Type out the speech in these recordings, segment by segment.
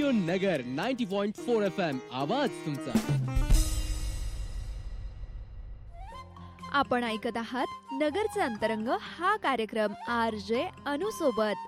Radio नगर 90.4 FM आवाज तुमचा. आपण ऐकत आहात नगरचे अंतरंग हा कार्यक्रम RJ अनु सोबत.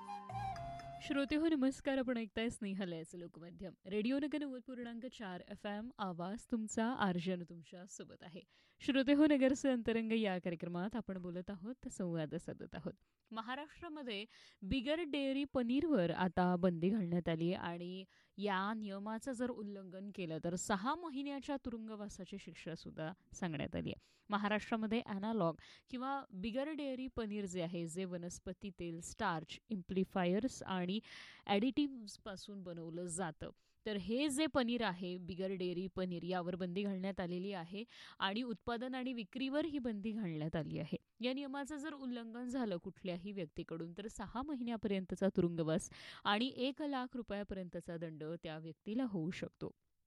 श्रोते हो नमस्कार. आपण ऐकताय स्नेहालयाचं लोकमाध्यम रेडिओ नगर 90.4 FM आवाज तुमचा. RJ अनु तुमच्या सोबत आहे. श्रोते हो नगरचे अंतरंग या कार्यक्रमात आपण बोलत आहोत, संवाद साधत आहोत. महाराष्ट्रामध्ये बिगर डेअरी पनीरवर आता बंदी घालण्यात आली आणि या नियमाचं जर उल्लंघन केलं तर 6 महिन्याच्या तुरुंगवासाची शिक्षा सुद्धा सांगण्यात आली आहे. महाराष्ट्रामध्ये ॲनालॉग किंवा बिगर डेअरी पनीर जे आहे, जे वनस्पती तेल, स्टार्च, इम्प्लिफायर्स आणि ॲडिटिव्हपासून बनवलं जातं, तर हे जे पनीर आहे बिगर डेअरी पनीर, यावर बंदी घालण्यात आलेली आहे आणि उत्पादन आणि विक्रीवर ही बंदी घालण्यात आली आहे. या नियमाचं जर उल्लंघन झालं कुठल्याही व्यक्तीकडून तर 6 महिन्यापर्यंतचा तुरुंगवास आणि 1 लाख रुपयापर्यंतचा दंड त्या व्यक्तीला होऊ शकतो.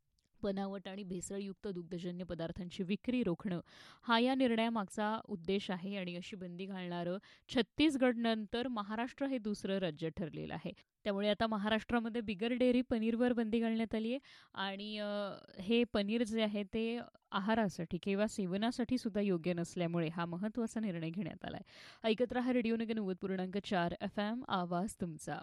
बनावट आणि भेसळयुक्त दुग्धजन्य पदार्थांची विक्री रोखणं हा या निर्णयामागचा उद्देश आहे आणि अशी बंदी घालणारं छत्तीसगडनंतर महाराष्ट्र हे दुसरं राज्य ठरलेलं आहे. त्यामुळे आता महाराष्ट्रामध्ये बिगर डेअरी पनीरवर बंदी घालण्यात आली आहे आणि हे पनीर जे आहे ते आहारासाठी किंवा सेवनासाठी सुद्धा योग्य नसल्यामुळे हा महत्त्वाचा निर्णय घेण्यात आला आहे. ऐकत रहा रेडिओ नगर 90.4 FM आवाज तुमचा.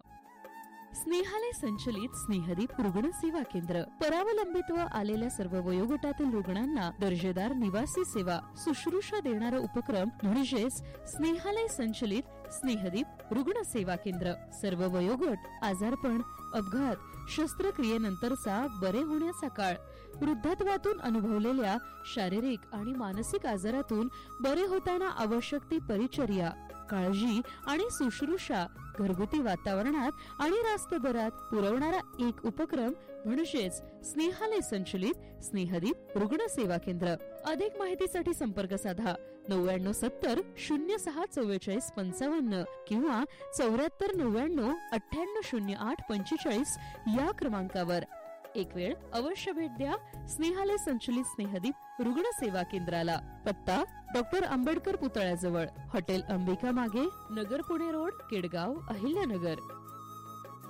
स्नेहालय संचलित स्नेहदीप रुग्ण सेवा केंद्र. परावलंबित्व आलेल्या सर्व वयोगटातील रुग्णांना दर्जेदार निवासी सेवा शुश्रूषा देणारा उपक्रम म्हणजेच स्नेहालय संचलित स्नेहदीप रुग्ण सेवा केंद्र. सर्व वयोगट, आजारपण, अपघात, शस्त्रक्रियेनंतरचा बरे होण्याचा काळ, वृद्धत्वातून अनुभवलेल्या शारीरिक आणि मानसिक आजारातून बरे होताना आवश्यक ती परिचर्या, काळजी आणि शुश्रूषा घरगुती वातावरणात आणि रास्त दरात पुरवणारा एक उपक्रम म्हणजेच स्नेहालय संचलित स्नेहदीप रुग्ण सेवा केंद्र. अधिक माहितीसाठी संपर्क साधा 9970 06 44 55 किंवा 74 99 98 08 45 या क्रमांकावर. एक वेळ अवश्य भेट द्या स्नेहालय संचलित स्नेहदीप रुग्ण सेवा केंद्राला. पत्ता डॉक्टर आंबेडकर पुतळ्याजवळ, हॉटेल अंबिका मागे, नगर पुणे रोड, केडगाव, अहिल्यानगर.